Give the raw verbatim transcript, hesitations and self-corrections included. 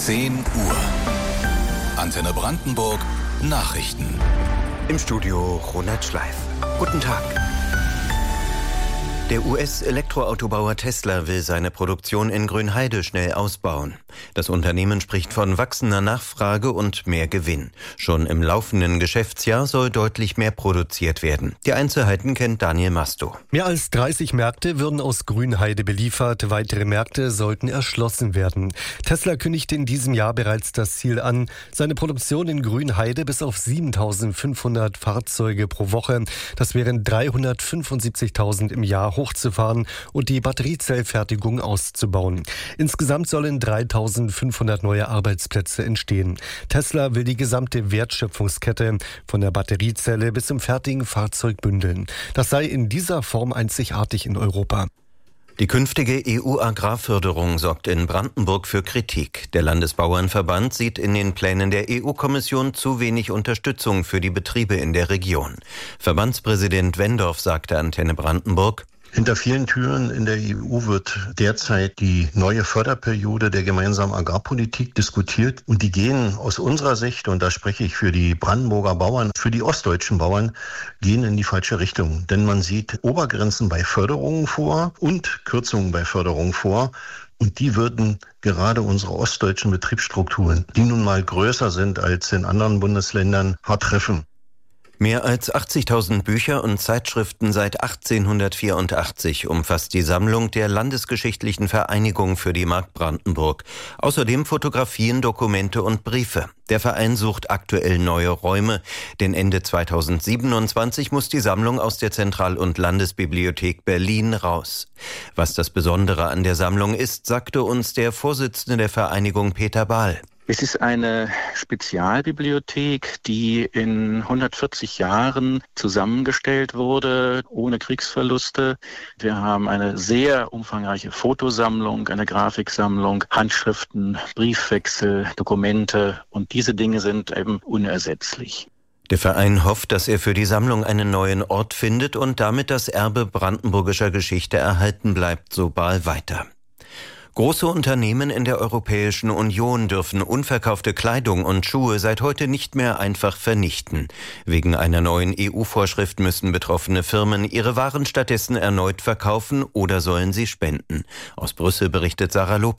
zehn Uhr. Antenne Brandenburg Nachrichten. Im Studio Ronald Schleif. Guten Tag. Der U S-Elektroautobauer Tesla will seine Produktion in Grünheide schnell ausbauen. Das Unternehmen spricht von wachsender Nachfrage und mehr Gewinn. Schon im laufenden Geschäftsjahr soll deutlich mehr produziert werden. Die Einzelheiten kennt Daniel Masto. Mehr als dreißig Märkte würden aus Grünheide beliefert. Weitere Märkte sollten erschlossen werden. Tesla kündigte in diesem Jahr bereits das Ziel an, seine Produktion in Grünheide bis auf siebentausendfünfhundert Fahrzeuge pro Woche, das wären dreihundertfünfundsiebzigtausend im Jahr, hochzufahren und die Batteriezellfertigung auszubauen. Insgesamt sollen dreitausendfünfhundert neue Arbeitsplätze entstehen. Tesla will die gesamte Wertschöpfungskette von der Batteriezelle bis zum fertigen Fahrzeug bündeln. Das sei in dieser Form einzigartig in Europa. Die künftige E U-Agrarförderung sorgt in Brandenburg für Kritik. Der Landesbauernverband sieht in den Plänen der E U-Kommission zu wenig Unterstützung für die Betriebe in der Region. Verbandspräsident Wendorf sagte Antenne Brandenburg: Hinter vielen Türen in der E U wird derzeit die neue Förderperiode der gemeinsamen Agrarpolitik diskutiert. Und die gehen aus unserer Sicht, und da spreche ich für die Brandenburger Bauern, für die ostdeutschen Bauern, gehen in die falsche Richtung. Denn man sieht Obergrenzen bei Förderungen vor und Kürzungen bei Förderungen vor. Und die würden gerade unsere ostdeutschen Betriebsstrukturen, die nun mal größer sind als in anderen Bundesländern, hart treffen. Mehr als achtzigtausend Bücher und Zeitschriften seit achtzehnhundertvierundachtzig umfasst die Sammlung der Landesgeschichtlichen Vereinigung für die Mark Brandenburg. Außerdem Fotografien, Dokumente und Briefe. Der Verein sucht aktuell neue Räume, denn Ende zweitausendsiebenundzwanzig muss die Sammlung aus der Zentral- und Landesbibliothek Berlin raus. Was das Besondere an der Sammlung ist, sagte uns der Vorsitzende der Vereinigung Peter Bahl. Es ist eine Spezialbibliothek, die in hundertvierzig Jahren zusammengestellt wurde, ohne Kriegsverluste. Wir haben eine sehr umfangreiche Fotosammlung, eine Grafiksammlung, Handschriften, Briefwechsel, Dokumente, und diese Dinge sind eben unersetzlich. Der Verein hofft, dass er für die Sammlung einen neuen Ort findet und damit das Erbe brandenburgischer Geschichte erhalten bleibt, so Bahl weiter. Große Unternehmen in der Europäischen Union dürfen unverkaufte Kleidung und Schuhe seit heute nicht mehr einfach vernichten. Wegen einer neuen E U-Vorschrift müssen betroffene Firmen ihre Waren stattdessen erneut verkaufen oder sollen sie spenden. Aus Brüssel berichtet Sarah Lopez.